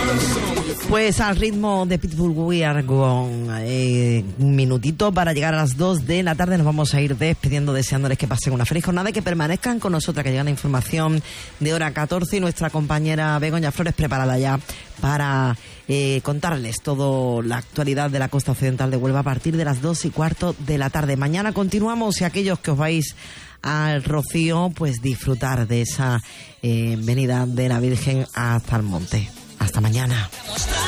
Pues al ritmo de Pitbull We Are Gone, un minutito para llegar a las 2 de la tarde. Nos vamos a ir despidiendo, deseándoles que pasen una feliz jornada y que permanezcan con nosotras, que llega la información de hora 14 y nuestra compañera Begoña Flores preparada ya para contarles toda la actualidad de la costa occidental de Huelva a partir de las 2:15 de la tarde. Mañana continuamos y aquellos que os vais al Rocío, pues disfrutar de esa venida de la Virgen hasta el monte. Hasta mañana.